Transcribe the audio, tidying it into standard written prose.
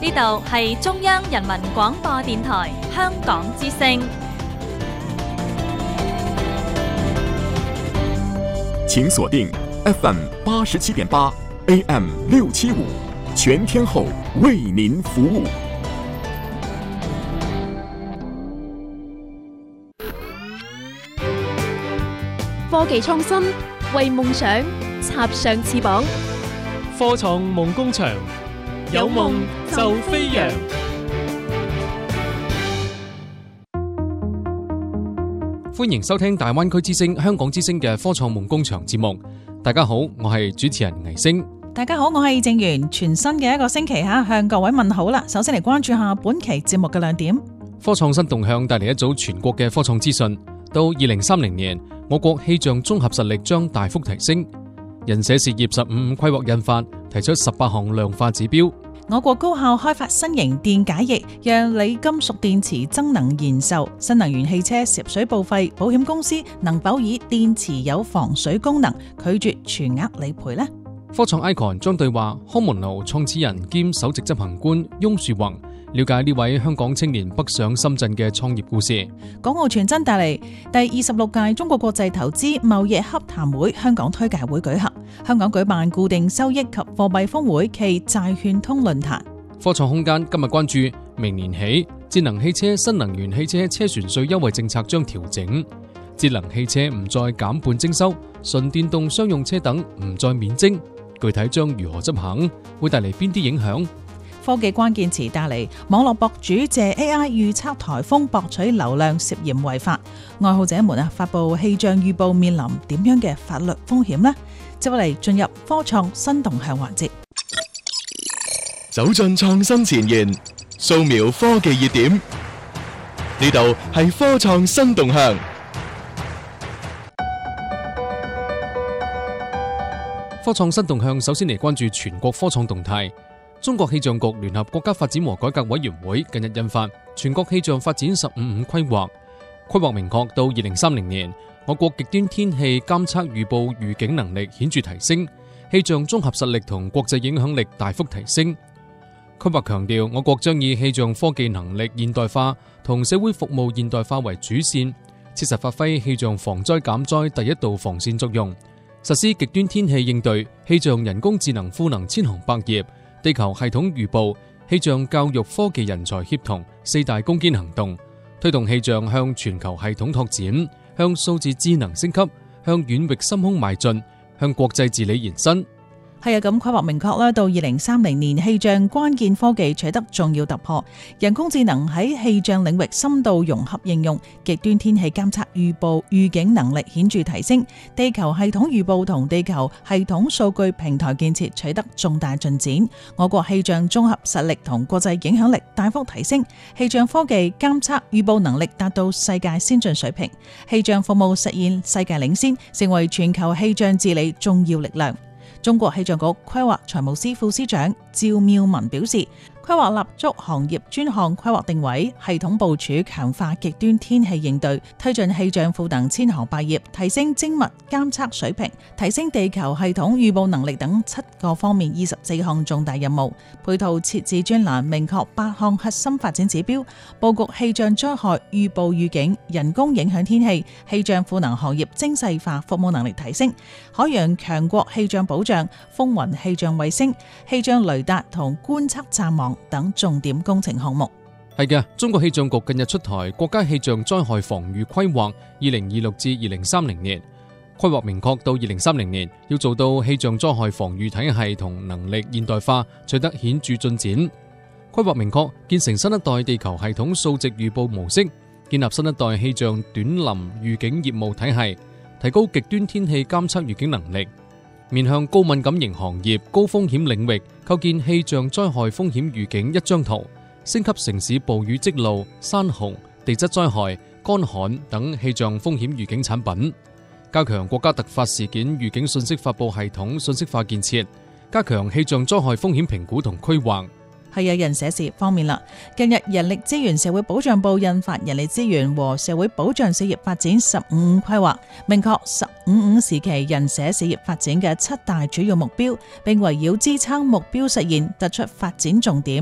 呢度係中央人民廣播電台香港之聲。 請鎖定 FM 87.8 AM 675，全天候為您服務。 科技創新，為夢想插上翅膀。 科創夢工場，有夢就飛揚。歡迎收聽大灣區之聲、香港之聲嘅科創夢工場節目。大家好，我係主持人倪星。 大家好，我係正源。全新嘅一個星期向各位問好啦。首先嚟關注下本期節目嘅亮點。 科創新動向帶嚟一組全國嘅科創資訊。到2030年，我國氣象綜合實力將大幅提升。人社事業15規劃印發提出18項量化指標。 我國高效開發新型電解液，讓鋰金屬電池增能延壽。新能源汽車涉水報廢，保險公司能否以電池有防水功能拒絕全額理賠呢？ 科創 icon 將對話康門奴創始人兼首席執行官翁樹宏，了解呢位香港青年北上深圳嘅創業故事。 港澳傳真帶嚟第26屆中國國際投資貿易洽談會香港推介會舉行，香港舉辦固定收益及貨幣峰會暨債券通論壇。 科創空間今日關注明年起智能汽車新能源汽車車船稅優惠政策將調整，智能汽車唔再減半徵收，純電動商用車等唔再免徵，具體將如何執行，會帶嚟邊啲影響？ 科技關鍵詞帶嚟網絡博主借 AI 預測颱風博取流量涉嫌違法，愛好者們發布氣象預報面臨點樣嘅法律風險呢？接落嚟進入科創新動向環節， 走進創新前沿，掃描科技熱點，呢度係科創新動向。 科創新動向首先嚟關注全國科創動態。中國氣象局聯合國家發展和改革委員會近日印發全國氣象發展15規劃，規劃明確到2030年，我國極端天氣監測預報預警能力顯著提升，氣象綜合實力同國際影響力大幅提升。規劃強調，我國將以氣象科技能力現代化同社會服務現代化為主線，切實發揮氣象防災減災第一道防線作用，實施極端天氣應對、氣象人工智能賦能千行百業、地球系統預報、氣象教育科技人才協同4大攻堅行動，推動氣象向全球系統拓展，向數字智能升級，向遠域深空邁進，向國際治理延伸。 咁規劃明確啦，到2030年氣象關鍵科技取得重要突破，人工智能喺氣象領域深度融合應用，極端天氣監測預報預警能力顯著提升，地球系統預報同地球系統數據平台建設取得重大進展，我國氣象綜合實力同國際影響力大幅提升，氣象科技監測預報能力達到世界先進水平，氣象服務實現世界領先，成為全球氣象治理重要力量。中國氣象局規劃財務司副司長趙妙文表示，規劃立足行業專項規劃定位，系統部署強化極端天氣應對，推進氣象賦能千行百業，提升精密監測水平，提升地球系統預報能力等7個方面24項重大任務。配套設置專欄，明確8項核心發展指標，佈局氣象災害預報預警、人工影響天氣、氣象賦能行業精細化服務能力提升、海洋強國氣象保障、風雲氣象衛星、氣象雷達同觀測站網等重點工程項目。 係嘅，中國氣象局近日出台國家氣象災害防禦規劃2026至2030年，規劃明確到2030年要做到氣象災害防禦體系同能力現代化取得顯著進展。規劃明確建成新一代地球系統數值預報模式，建立新一代氣象短臨預警業務體系，提高極端天氣監測預警能力。面向高敏感型行業、高風險領域，構建氣象災害風險預警一張圖，升級城市暴雨積澇、山洪、地質災害、乾旱等氣象風險預警產品，加強國家突發事件預警信息發佈系統信息化建設，加強氣象災害風險評估同規劃。 人社事業方面啦，近日人力資源社會保障部印發人力資源和社會保障事業發展15規劃，明確15時期人社事業發展嘅7大主要目標，並圍繞支撐目標實現突出發展重點，